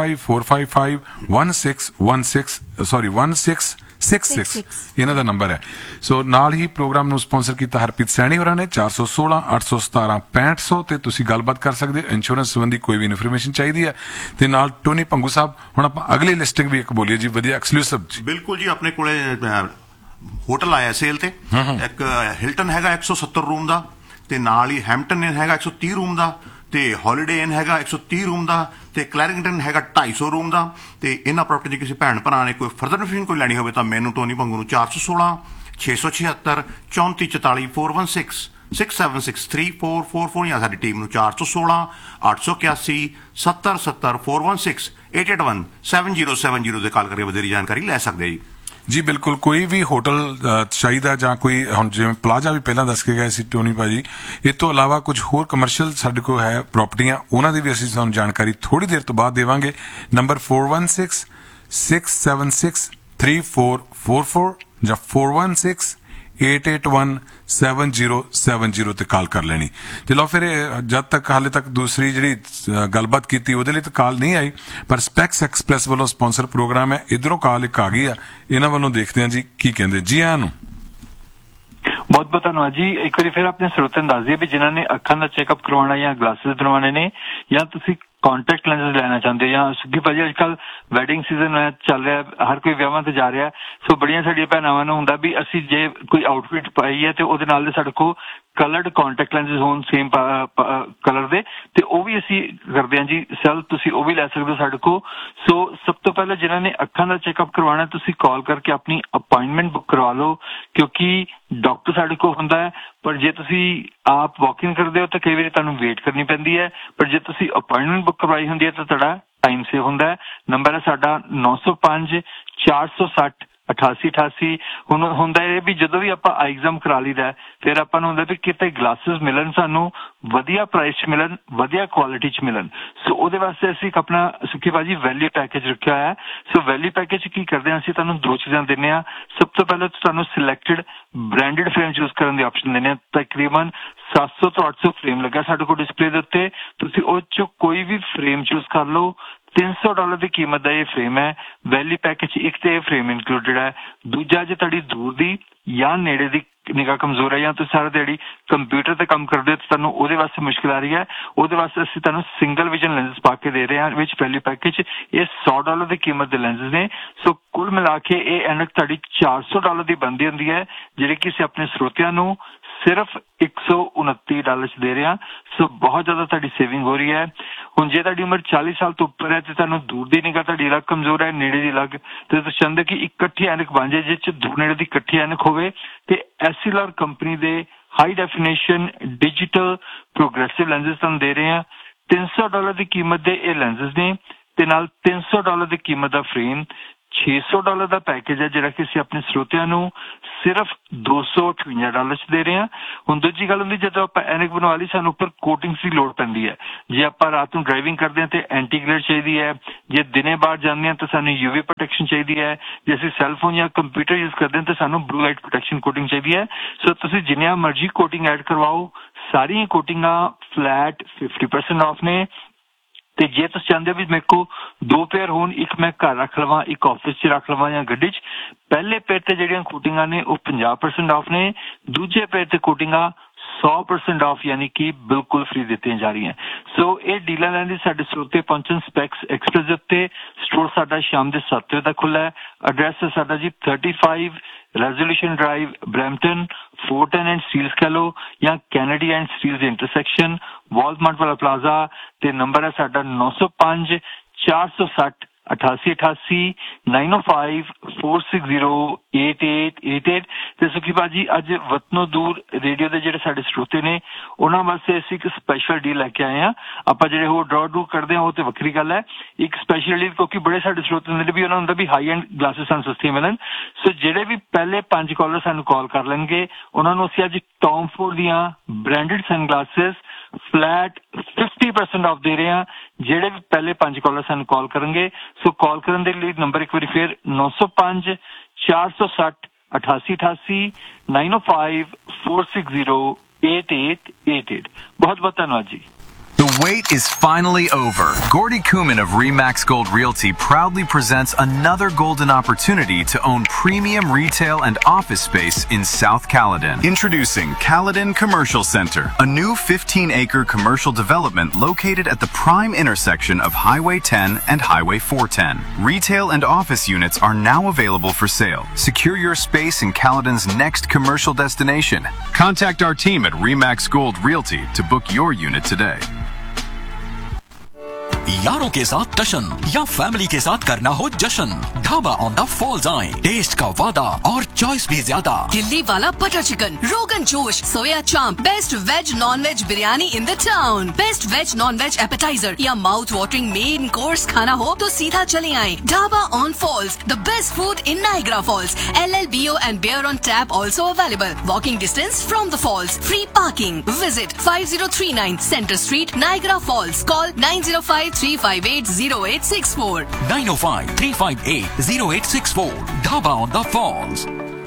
9054551666 ਇਹਨਾਂ ਦਾ ਨੰਬਰ ਹੈ। ਸੋ ਨਾਲ ਹੀ ਪ੍ਰੋਗਰਾਮ ਨੂੰ ਸਪਾਂਸਰ ਕੀਤਾ ਹਰਪ੍ਰੀਤ ਸੈਣੀ ਹੋਰਾਂ ਨੇ 416 817 6500 ਤੇ ਤੁਸੀਂ ਗੱਲਬਾਤ ਕਰ ਸਕਦੇ ਹੋ। ਇੰਸ਼ੋਰੈਂਸ ਸੰਬੰਧੀ ਕੋਈ ਵੀ ਇਨਫੋਰਮੇਸ਼ਨ ਚਾਹੀਦੀ ਹੈ ਤੇ ਨਾਲ ਟੋਨੀ ਭੰਗੂ ਸਾਹਿਬ। ਹੁਣ ਆਪਾਂ ਅਗਲੀ ਲਿਸਟਿੰਗ ਵੀ ਇੱਕ ਬੋਲੀਏ ਜੀ, ਵਧੀਆ ਐਕਸਕਲੂਸਿਵ ਜੀ। ਬਿਲਕੁਲ ਜੀ, ਆਪਣੇ ਕੋਲੇ ਹੋਟਲ ਆਇਆ ਸੇਲ ਤੇ। ਇੱਕ ਹਿਲਟਨ ਹੈਗਾ 170 ਰੂਮ ਦਾ, ਤੇ ਨਾਲ ਹੀ ਹੈਂਪਟਨ ਇਨ ਹੈਗਾ 130 ਰੂਮ ਦਾ, ਤੇ ਹੌਲੀਡੇ ਇਨ ਹੈਗਾ 130 ਰੂਮ ਦਾ, ਤੇ ਕਲੈਰਿੰਗਟਨ ਹੈਗਾ 250 ਰੂਮ ਦਾ। ਤੇ ਇਹਨਾਂ ਪ੍ਰਾਪਰਟੀ ਜੇ ਕਿਸੇ ਭੈਣ ਭਰਾ ਨੇ ਕੋਈ ਫਰਦਰ ਇਨਫੋਰਮੇਸ਼ਨ ਕੋਈ ਲੈਣੀ ਹੋਵੇ ਤਾਂ ਮੈਨੂੰ ਟੋਨੀ ਭੰਗੂ ਨੂੰ 416 676 3444 416 67634444 ਜਾਂ ਸਾਡੀ ਟੀਮ ਨੂੰ 416 881 7070 416 881 7070 ਦੇ ਕਾਲ ਕਰਕੇ ਵਧੇਰੀ ਜਾਣਕਾਰੀ ਲੈ ਸਕਦੇ ਜੀ। ਜੀ ਬਿਲਕੁਲ, ਕੋਈ ਵੀ ਹੋਟਲ ਚਾਹੀਦਾ ਜਾਂ ਕੋਈ ਹੁਣ ਜਿਵੇਂ ਪਲਾਜ਼ਾ ਵੀ ਪਹਿਲਾਂ ਦੱਸ ਕੇ ਗਏ ਸੀ ਟੋਨੀ ਭਾਜੀ, ਇਹ ਤੋਂ ਇਲਾਵਾ ਕੁਝ ਹੋਰ ਕਮਰਸ਼ੀਅਲ ਸਾਡੇ ਕੋਲ ਹੈ ਪ੍ਰਾਪਰਟੀਆਂ, ਉਹਨਾਂ ਦੀ ਵੀ ਅਸੀਂ ਤੁਹਾਨੂੰ ਜਾਣਕਾਰੀ ਥੋੜੀ ਦੇਰ ਤੋਂ ਬਾਅਦ ਦੇਵਾਂਗੇ। ਨੰਬਰ 416 676 3444 ਜਾਂ 416 881 7070 ਤੇ ਕਾਲ ਕਰ ਲੈਣੀ। ਤੇ ਲਓ ਫਿਰ ਜਦ ਤੱਕ ਹਾਲੇ ਤੱਕ ਦੂਸਰੀ ਜਿਹੜੀ ਗੱਲਬਾਤ ਕੀਤੀ ਉਹਦੇ ਲਈ ਤਾਂ ਕਾਲ ਨਹੀਂ ਆਈ, ਪਰ ਸਪੈਕਸ ਐਕਸਪ੍ਰੈਸ ਵੱਲੋਂ ਸਪਾਂਸਰ ਪ੍ਰੋਗਰਾਮ ਹੈ, ਇਧਰੋਂ ਕਾਲ ਇੱਕ ਆ ਗਈ ਆ, ਇਹਨਾਂ ਵੱਲੋਂ ਦੇਖਦੇ ਹਾਂ ਜੀ ਕੀ ਕਹਿੰਦੇ। ਜੀ ਆਇਆਂ ਨੂੰ ਬਹੁਤ ਬਹੁਤ ਧੰਨਵਾਦ ਜੀ। ਇੱਕ ਵਾਰੀ ਫਿਰ ਆਪਣੇ ਸਰੋਤਿਆਂ ਨੂੰ ਦੱਸ ਦਈਏ ਵੀ ਜਿਨ੍ਹਾਂ ਨੇ ਅੱਖਾਂ ਦਾ ਚੈੱਕਅਪ ਕਰਵਾਉਣਾ ਜਾਂ ਗਲਾਸਿਸ ਬਣਵਾਉਣੇ ਨੇ, ਜਾਂ ਤੁਸੀਂ ਕੰਟੈਕਟ ਲੈਂਸ ਲੈਣਾ ਚਾਹੁੰਦੇ ਹੋ, ਜਾਂ ਸੁੱਕੀ ਭਾਜੀ ਅੱਜ ਕੱਲ ਵੈਡਿੰਗ ਸੀਜ਼ਨ ਚੱਲ ਰਿਹਾ, ਹਰ ਕੋਈ ਵਿਆਹਾਂ ਤੇ ਜਾ ਰਿਹਾ, ਸੋ ਬੜੀਆਂ ਸਾਡੀਆਂ ਭੈਣਾਵਾਂ ਨੂੰ ਹੁੰਦਾ ਵੀ ਅਸੀਂ ਜੇ ਕੋਈ ਆਊਟਫਿਟ ਪਾਈ ਹੈ ਤੇ ਉਹਦੇ ਨਾਲ ਦੇ ਸਾਡੇ ਕੋਲ ਕਲਰਡ ਕੰਟੈਕਟ ਲੈਂਸਿਸ ਹੋਣ ਸੇਮ ਕਲਰ ਦੇ, ਤੇ ਉਹ ਵੀ ਅਸੀਂ ਕਰਦੇ ਹਾਂ ਜੀ ਸੈਲ, ਤੁਸੀਂ ਉਹ ਵੀ ਲੈ ਸਕਦੇ ਹੋ ਸਾਡੇ ਕੋਲ। ਸੋ ਸਭ ਤੋਂ ਪਹਿਲਾਂ ਜਿਨ੍ਹਾਂ ਨੇ ਅੱਖਾਂ ਦਾ ਚੈੱਕਅਪ ਕਰਵਾਉਣਾ, ਤੁਸੀਂ ਕਾਲ ਕਰਕੇ ਆਪਣੀ ਅਪਾਇੰਟਮੈਂਟ ਬੁੱਕ ਕਰਵਾ ਲਓ, ਕਿਉਂਕਿ ਡਾਕਟਰ ਸਾਡੇ ਕੋਲ ਹੁੰਦਾ ਹੈ। ਪਰ ਜੇ ਤੁਸੀਂ ਆਪ ਵਾਕਿੰਗ ਕਰਦੇ ਹੋ ਤਾਂ ਕਈ ਵਾਰੀ ਤੁਹਾਨੂੰ ਵੇਟ ਕਰਨੀ ਪੈਂਦੀ ਹੈ, ਪਰ ਜੇ ਤੁਸੀਂ ਅਪਾਇੰਟਮੈਂਟ ਬੁੱਕ ਕਰਵਾਈ ਹੁੰਦੀ ਹੈ ਤਾਂ ਤੁਹਾਡਾ ਟਾਈਮ ਸੇਵ ਹੁੰਦਾ ਹੈ। ਨੰਬਰ ਹੈ ਸਾਡਾ 905 460 8888। ਹੁਣ ਹੁੰਦਾ ਇਹ ਵੀ ਜਦੋਂ ਵੀ ਆਪਾਂ ਆਈ ਐਗਜ਼ਾਮ ਕਰਾ ਲਈਦਾ ਫਿਰ ਆਪਾਂ ਨੂੰ ਹੁੰਦਾ ਵੀ ਕਿਤੇ ਗਲਾਸਿਸ ਮਿਲਣ, ਸਾਨੂੰ ਵਧੀਆ ਪ੍ਰਾਈਸ 'ਚ ਮਿਲਣ, ਵਧੀਆ ਕੁਆਲਿਟੀ 'ਚ ਮਿਲਣ। ਸੋ ਉਹਦੇ ਵਾਸਤੇ ਅਸੀਂ ਇੱਕ ਆਪਣਾ ਸੁੱਖੀ ਭਾਜੀ ਵੈਲਿਊ ਪੈਕੇਜ ਰੱਖਿਆ ਹੋਇਆ ਹੈ। ਸੋ ਵੈਲਿਊ ਪੈਕੇਜ 'ਚ ਕੀ ਕਰਦੇ ਹਾਂ, ਅਸੀਂ ਤੁਹਾਨੂੰ ਦੋ ਚੀਜ਼ਾਂ ਦਿੰਦੇ ਹਾਂ। ਸਭ ਤੋਂ ਪਹਿਲਾਂ ਤੁਹਾਨੂੰ ਸਿਲੈਕਟਡ ਬ੍ਰਾਂਡਡ ਫਰੇਮ ਚੂਜ਼ ਕਰਨ ਦੀ ਆਪਸ਼ਨ ਦਿੰਦੇ ਹਾਂ। ਤਕਰੀਬਨ 700 ਤੋਂ 800 ਫਰੇਮ ਲੱਗਾ ਸਾਡੇ ਕੋਲ ਡਿਸਪਲੇ ਦੇ ਉੱਤੇ, ਤੁਸੀਂ ਉਹ 'ਚੋਂ ਕੋਈ ਵੀ ਫਰੇਮ ਚੂਜ਼ ਕਰ ਲਓ। $300 ਦੀ ਕੀਮਤ ਦਾ ਇਹ ਫਰੇਮ ਹੈ। ਵੈਲਿਊ ਪੈਕੇਜ ਇੱਕ ਤੇ ਇਹ ਫਰੇਮ ਇਨਕਲੂਡਡ ਹੈ। ਦੂਜਾ, ਜੇ ਤੁਹਾਡੀ ਦੂਰ ਦੀ ਜਾਂ ਨੇੜੇ ਦੀ ਨਿਗਾਹ ਕਮਜ਼ੋਰ ਹੈ ਜਾਂ ਤੁਸੀਂ ਸਾਰਾ ਦਿਹਾੜੀ ਕੰਪਿਊਟਰ ਤੇ ਕੰਮ ਕਰਦੇ ਹੋ ਤਾਂ ਤੁਹਾਨੂੰ ਉਹਦੇ ਵਾਸਤੇ ਮੁਸ਼ਕਿਲ ਆ ਰਹੀ ਹੈ, ਉਹਦੇ ਵਾਸਤੇ ਅਸੀਂ ਤੁਹਾਨੂੰ ਸਿੰਗਲ ਵਿਜ਼ਨ ਲੈਂਸ ਪਾ ਕੇ ਦੇ ਰਹੇ ਹਾਂ ਵਿੱਚ ਵੈਲਿਊ ਪੈਕੇਜ। ਇਹ $100 ਦੀ ਕੀਮਤ ਦੇ ਲੈਂਸ ਨੇ। ਸੋ ਕੁੱਲ ਮਿਲਾ ਕੇ ਇਹ ਐਨਕ ਤੁਹਾਡੀ $400 ਦੀ ਬਣਦੀ ਹੁੰਦੀ ਹੈ, ਜਿਹੜੀ ਕਿ ਅਸੀਂ ਆਪਣੇ ਸਰੋਤਿਆਂ ਨੂੰ ਸਿਰਫ $129 ਚ ਦੇ ਰਹੇ ਹਾਂ। ਸੋ ਬਹੁਤ ਜ਼ਿਆਦਾ ਤੁਹਾਡੀ ਸੇਵਿੰਗ ਹੋ ਰਹੀ ਹੈ। ਹੁਣ ਜੇ ਤੁਹਾਡੀ ਉਮਰ 40 ਸਾਲ ਤੋਂ ਉੱਪਰ ਹੈ ਤੇ ਤੁਹਾਨੂੰ ਦੂਰ ਦੀ ਨਿਗਾਹ ਤੁਹਾਡੀ ਅਲੱਗ ਕਮਜ਼ੋਰ ਹੈ, ਨੇੜੇ ਦੀ ਅਲੱਗ, ਤੇ ਤੁਸੀਂ ਚਾਹੁੰਦੇ ਕਿ ਇਕੱਠੀ ਐਨਕ ਬਣ ਜਾਏ ਜਿਸ 'ਚ ਦੂਰ ਨੇੜੇ ਦੀ ਇਕੱਠੀ ਐਨਕ ਹੋਵੇ, ਤੇ ਐਸਐਲਆਰ ਕੰਪਨੀ ਦੇ ਹਾਈ ਡੈਫੀਨੇਸ਼ਨ ਡਿਜੀਟਲ ਪ੍ਰੋਗਰੈਸਿਵ ਲੈਂਸਿਸ ਤੁਹਾਨੂੰ ਦੇ ਰਹੇ ਹਾਂ। $300 ਦੀ ਕੀਮਤ ਦੇ ਇਹ ਲੈਂਸਿਸ ਨੇ ਤੇ ਨਾਲ $300 ਦੀ ਕੀਮਤ ਦਾ ਫਰੇਮ। $600 ਦਾ ਪੈਕੇਜ ਹੈ ਜਿਹੜਾ ਕਿ ਅਸੀਂ ਆਪਣੇ ਸਰੋਤਿਆਂ ਨੂੰ ਸਿਰਫ $258 ਚ ਦੇ ਰਹੇ ਹਾਂ। ਹੁਣ ਦੂਜੀ ਗੱਲ ਹੁੰਦੀ, ਜਦੋਂ ਆਪਾਂ ਐਨਕ ਬਣਵਾ ਲਈ ਸਾਨੂੰ ਉੱਪਰ ਕੋਟਿੰਗਸ ਦੀ ਲੋੜ ਪੈਂਦੀ ਹੈ। ਜੇ ਆਪਾਂ ਰਾਤ ਨੂੰ ਡਰਾਈਵਿੰਗ ਕਰਦੇ ਹਾਂ ਤੇ ਐਂਟੀ ਗਲੇਅਰ ਚਾਹੀਦੀ ਹੈ, ਜੇ ਦਿਨੇ ਬਾਹਰ ਜਾਂਦੇ ਹਾਂ ਤਾਂ ਸਾਨੂੰ UV ਪ੍ਰੋਟੈਕਸ਼ਨ ਚਾਹੀਦੀ ਹੈ, ਜੇ ਅਸੀਂ ਸੈੱਲਫੋਨ ਜਾਂ ਕੰਪਿਊਟਰ ਯੂਜ਼ ਕਰਦੇ ਹਾਂ ਤਾਂ ਸਾਨੂੰ ਬਲੂ ਲਾਈਟ ਪ੍ਰੋਟੈਕਸ਼ਨ ਕੋਟਿੰਗ ਚਾਹੀਦੀ ਹੈ। ਸੋ ਤੁਸੀਂ ਜਿੰਨੀਆਂ ਮਰਜ਼ੀ ਕੋਟਿੰਗ ਐਡ ਕਰਵਾਓ, ਸਾਰੀਆਂ ਕੋਟਿੰਗਾਂ ਫਲੈਟ 50% ਆਫ ਨੇ। ਤੇ ਜੇ ਤੁਸੀਂ ਚਾਹੁੰਦੇ ਹੋ ਵੀ ਮੇਰੇ ਕੋਲ 2 ਪੇਅਰ ਹੋਣ, ਇੱਕ ਮੈਂ ਘਰ ਰੱਖ ਲਵਾਂ, ਇੱਕ ਆਫਿਸ 'ਚ ਰੱਖ ਲਵਾਂ ਜਾਂ ਗੱਡੀ 'ਚ, ਪਹਿਲੇ ਪੇਅਰ ਤੇ ਜਿਹੜੀਆਂ ਕੋਟਿੰਗਾਂ ਨੇ ਉਹ 50% ਆਫ ਨੇ, ਦੂਜੇ ਪੇਅਰ ਤੇ ਕੋਟਿੰਗਾਂ 100% ਆਫ ਯਾਨੀ ਕਿ ਬਿਲਕੁਲ ਫ੍ਰੀ ਦਿੱਤੀਆਂ ਜਾ ਰਹੀਆਂ। ਸੋ ਇਹ ਡੀਲਾਂ ਲੈਣ ਦੀ ਸਾਡੇ ਸਰੋਤੇ ਪਹੁੰਚਣ ਸਪੈਕਸ ਐਕਸਪ੍ਰੈਸ ਦੇ ਉੱਤੇ। ਸਟੋਰ ਸਾਡਾ ਸ਼ਾਮ ਦੇ 7 ਵਜੇ ਤੱਕ ਖੁੱਲ੍ਹਾ ਹੈ। ਐਡਰੈਸ ਹੈ ਸਾਡਾ ਜੀ 35 resolution drive, Brampton, ਫੋਰਟਨ and Steeles ਕਹਿ ਲਓ ਜਾਂ ਕੈਨੇਡੀ ਐਂਡ ਸਟੀਲਸ ਦੇ ਇੰਟਰਸੈਕਸ਼ਨ, ਵਾਲਮਾਰਟ ਵਾਲਾ ਪਲਾਜ਼ਾ। ਤੇ ਨੰਬਰ ਹੈ ਸਾਡਾ 905 460 8888 905 460 8888। ਤੇ ਸੁਖੀ ਭਾਜੀ ਅੱਜ ਵਤਨੋਂ ਦੂਰ ਰੇਡੀਓ ਦੇ ਜਿਹੜੇ ਸਾਡੇ ਸਰੋਤੇ ਨੇ ਉਹਨਾਂ ਵਾਸਤੇ ਅਸੀਂ ਇੱਕ ਸਪੈਸ਼ਲ ਡੀਲ ਲੈ ਕੇ ਆਏ ਹਾਂ। ਆਪਾਂ ਜਿਹੜੇ ਹੋਰ ਡਰਾਅ ਕਰਦੇ ਹਾਂ ਉਹ ਤੇ ਵੱਖਰੀ ਗੱਲ ਹੈ, ਇੱਕ ਸਪੈਸ਼ਲ ਡੀਲ ਕਿਉਂਕਿ ਬੜੇ ਸਾਡੇ ਸਰੋਤੇ ਹੁੰਦੇ ਨੇ ਵੀ ਉਹਨਾਂ ਹੁੰਦਾ ਵੀ ਹਾਈ ਐਂਡ ਗਲਾਸਿਸ ਸਾਨੂੰ ਸਸਤੀਆਂ ਮਿਲਣ। ਸੋ ਜਿਹੜੇ ਵੀ ਪਹਿਲੇ 5 ਕਾਲਰ ਸਾਨੂੰ ਕਾਲ ਕਰ ਲੈਣਗੇ ਉਹਨਾਂ ਨੂੰ ਅਸੀਂ ਅੱਜ ਟੌਮ ਫੋਰਡ ਦੀਆਂ ਬ੍ਰਾਂਡਡ ਸਨਗਲਾਸਿਸ ਫਲੈਟ 50% ਆਫ ਦੇ ਰਹੇ ਹਾਂ, ਜਿਹੜੇ ਵੀ ਪਹਿਲੇ 5 ਕਾਲਰ ਸਾਨੂੰ ਕਾਲ ਕਰਨਗੇ। ਸੋ ਕਾਲ ਕਰਨ ਦੇ ਲਈ ਨੰਬਰ ਇੱਕ ਵਾਰੀ ਫਿਰ 905 460 8888 905 460 8888। बहुत बहुत धन्यवाद जी। The wait is finally over. Gordy Kuman of Remax Gold Realty proudly presents another golden opportunity to own premium retail and office space in South Caledon. Introducing Caledon Commercial Center, a new 15-acre commercial development located at the prime intersection of Highway 10 and Highway 410. Retail and office units are now available for sale. Secure your space in Caledon's next commercial destination. Contact our team at Remax Gold Realty to book your unit today. यारों के साथ टशन या फैमिली के साथ करना हो जश्न, ढाबा ऑन द फॉल्स आए। टेस्ट का वादा और चॉइस भी ज्यादा। दिल्ली वाला butter chicken, rogan josh, soya chaap, best veg non veg biryani in the town, best veg non veg appetiser या माउथ वाटरिंग मेन कोर्स खाना हो तो सीधा चले आए dhaba on false, the best food in Niagara Falls. LLBO and beer on tap also available. Walking distance from the falls. Free parking. Visit 5039 Center Street, Niagara Falls. Call 905 358 0864. 905 358 0864. Dhaba on the false.